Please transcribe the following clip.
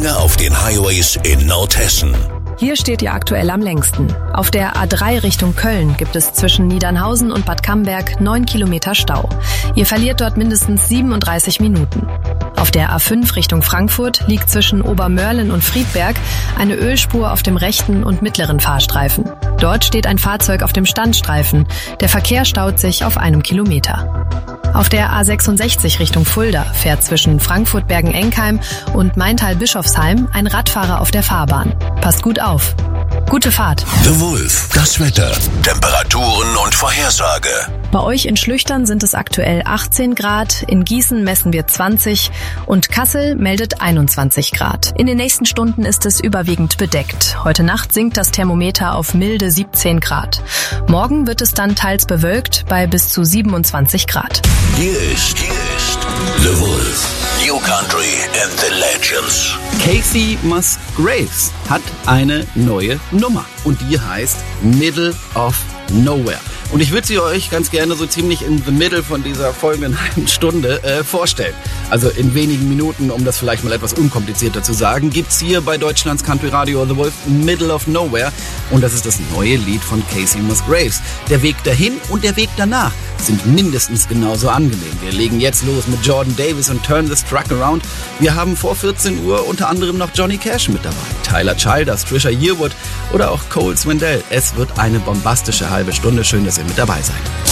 Verkehr auf den Highways in Nordhessen. Hier steht ihr aktuell am längsten. Auf der A3 Richtung Köln gibt es zwischen Niedernhausen und Bad Camberg 9 Kilometer Stau. Ihr verliert dort mindestens 37 Minuten. Auf der A5 Richtung Frankfurt liegt zwischen Obermörlen und Friedberg eine Ölspur auf dem rechten und mittleren Fahrstreifen. Dort steht ein Fahrzeug auf dem Standstreifen. Der Verkehr staut sich auf 1 Kilometer. Auf der A66 Richtung Fulda fährt zwischen Frankfurt-Bergen-Enkheim und Maintal-Bischofsheim ein Radfahrer auf der Fahrbahn. Passt gut auf. Gute Fahrt. The Wolf, das Wetter, Temperaturen und Vorhersage. Bei euch in Schlüchtern sind es aktuell 18 Grad, in Gießen messen wir 20 und Kassel meldet 21 Grad. In den nächsten Stunden ist es überwiegend bedeckt. Heute Nacht sinkt das Thermometer auf milde 17 Grad. Morgen wird es dann teils bewölkt bei bis zu 27 Grad. Hier ist The Wolf, New Country and the Legends. Kacey Musgraves hat eine neue Nummer und die heißt Middle of Nowhere. Und ich würde sie euch ganz gerne so ziemlich in the middle von dieser folgenden halben Stunde vorstellen. Also in wenigen Minuten, um das vielleicht mal etwas unkomplizierter zu sagen, gibt's hier bei Deutschlands Country Radio The Wolf Middle of Nowhere. Und das ist das neue Lied von Kacey Musgraves. Der Weg dahin und der Weg danach sind mindestens genauso angenehm. Wir legen jetzt los mit Jordan Davis und Turn This Truck Around. Wir haben vor 14 Uhr unter anderem noch Johnny Cash mit dabei, Tyler Childers, Trisha Yearwood oder auch Cole Swindell. Es wird eine bombastische halbe Stunde. Schön, dass ihr mit dabei seid.